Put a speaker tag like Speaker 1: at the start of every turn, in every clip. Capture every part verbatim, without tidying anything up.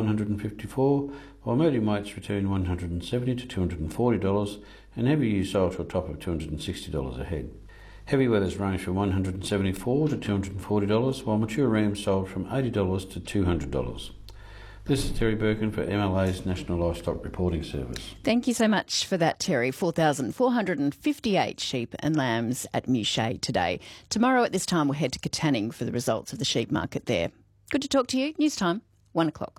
Speaker 1: one hundred fifty-four dollars, while medium weights between one hundred seventy dollars to two hundred forty dollars, and heavy ewes sold to a top of two hundred sixty dollars a head. Heavy weathers range from one hundred seventy-four dollars to two hundred forty dollars, while mature rams sold from eighty dollars to two hundred dollars. This is Terry Birkin for M L A's National Livestock Reporting Service.
Speaker 2: Thank you so much for that, Terry. four thousand four hundred fifty-eight sheep and lambs at Mouchet today. Tomorrow at this time we'll head to Katanning for the results of the sheep market there. Good to talk to you. News time, one o'clock.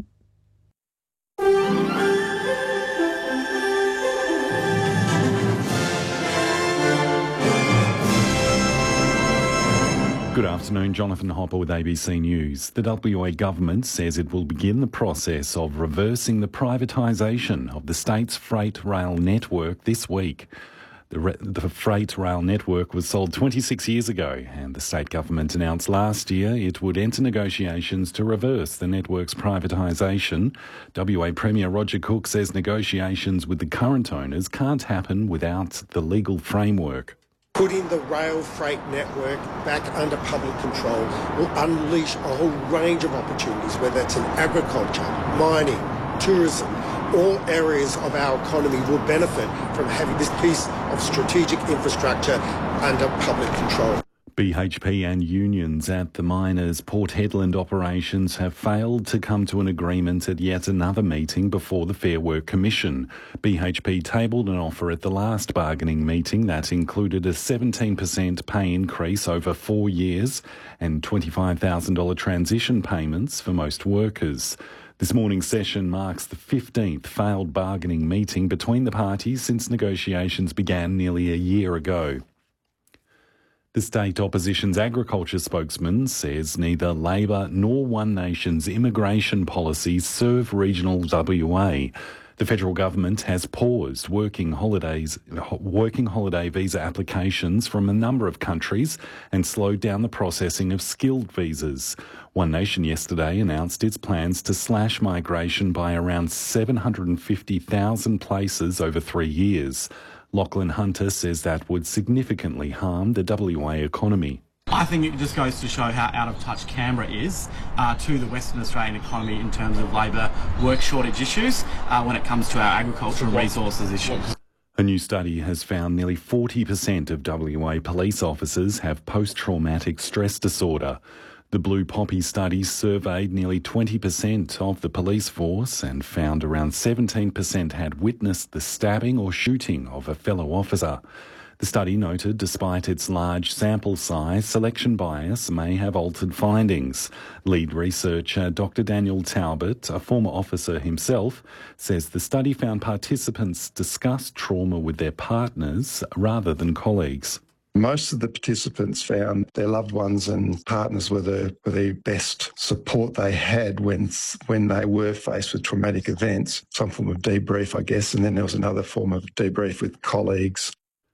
Speaker 3: Good afternoon, Jonathan Hopper with A B C News. The W A government says it will begin the process of reversing the privatisation of the state's freight rail network this week. The, re- the freight rail network was sold twenty-six years ago, and the state government announced last year it would enter negotiations to reverse the network's privatisation. W A Premier Roger Cook says negotiations with the current owners can't happen without the legal framework.
Speaker 4: Putting the rail freight network back under public control will unleash a whole range of opportunities, whether it's in agriculture, mining, tourism. All areas of our economy will benefit from having this piece of strategic infrastructure under public control.
Speaker 3: B H P and unions at the miners' Port Hedland operations have failed to come to an agreement at yet another meeting before the Fair Work Commission. B H P tabled an offer at the last bargaining meeting that included a seventeen percent pay increase over four years and twenty-five thousand dollars transition payments for most workers. This morning's session marks the fifteenth failed bargaining meeting between the parties since negotiations began nearly a year ago. The state opposition's agriculture spokesman says neither Labor nor One Nation's immigration policies serve regional W A. The federal government has paused working holidays, working holiday visa applications from a number of countries and slowed down the processing of skilled visas. One Nation yesterday announced its plans to slash migration by around seven hundred fifty thousand places over three years. Lachlan Hunter says that would significantly harm the W A economy.
Speaker 5: I think it just goes to show how out of touch Canberra is uh, to the Western Australian economy in terms of labour work shortage issues uh, when it comes to our agriculture and resources issues.
Speaker 3: A new study has found nearly forty percent of W A police officers have post-traumatic stress disorder. The Blue Poppy study surveyed nearly twenty percent of the police force and found around seventeen percent had witnessed the stabbing or shooting of a fellow officer. The study noted despite its large sample size, selection bias may have altered findings. Lead researcher Doctor Daniel Talbot, a former officer himself, says the study found participants discussed trauma with their partners rather than colleagues.
Speaker 6: Most of the participants found their loved ones and partners were the, were the best support they had when when they were faced with traumatic events. Some form of debrief, I guess, and then there was another form of debrief with colleagues.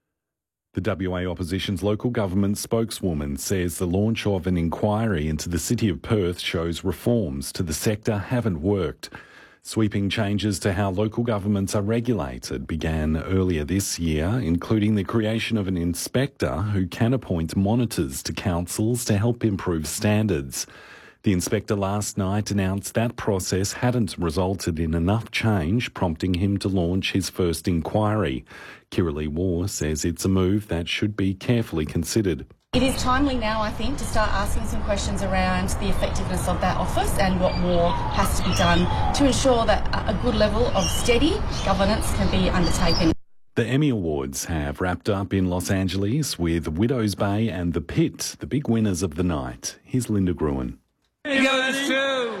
Speaker 3: The W A opposition's local government spokeswoman says the launch of an inquiry into the City of Perth shows reforms to the sector haven't worked. Sweeping changes to how local governments are regulated began earlier this year, including the creation of an inspector who can appoint monitors to councils to help improve standards. The inspector last night announced that process hadn't resulted in enough change, prompting him to launch his first inquiry. Kirralie Waugh says it's a move that should be carefully considered.
Speaker 7: It is timely now, I think, to start asking some questions around the effectiveness of that office and what more has to be done to ensure that a good level of steady governance can be undertaken.
Speaker 3: The Emmy Awards have wrapped up in Los Angeles with Widows Bay and The Pit, the big winners of the night. Here's Linda Gruen.
Speaker 8: It goes to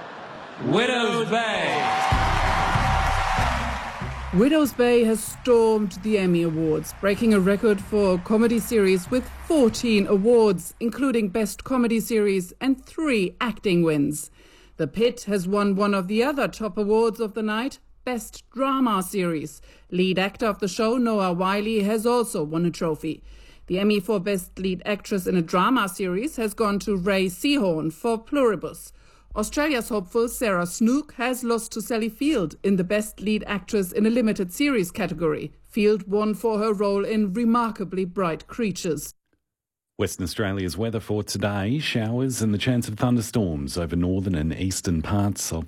Speaker 8: Widows Bay.
Speaker 9: Widows Bay has stormed the Emmy Awards, breaking a record for a comedy series with fourteen awards, including Best Comedy Series and three acting wins. The Pit has won one of the other top awards of the night, Best Drama Series. Lead actor of the show, Noah Wyle, has also won a trophy. The Emmy for Best Lead Actress in a Drama Series has gone to Ray Seahorn for Pluribus. Australia's hopeful Sarah Snook has lost to Sally Field in the Best Lead Actress in a Limited Series category. Field won for her role in Remarkably Bright Creatures.
Speaker 3: Western Australia's weather for today, showers and the chance of thunderstorms over northern and eastern parts of